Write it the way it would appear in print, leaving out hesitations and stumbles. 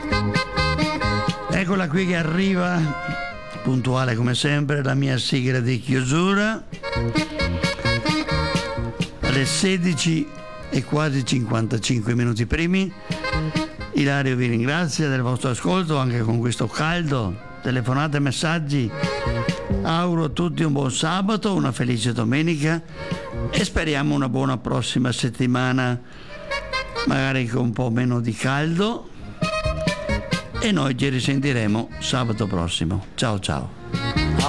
Eccola qui che arriva, puntuale come sempre, la mia sigla di chiusura. Alle 16 e quasi 55 minuti primi. Ilario vi ringrazia del vostro ascolto anche con questo caldo, telefonate, messaggi. Auguro a tutti un buon sabato, una felice domenica e speriamo una buona prossima settimana, magari con un po' meno di caldo, e noi ci risentiremo sabato prossimo. Ciao ciao.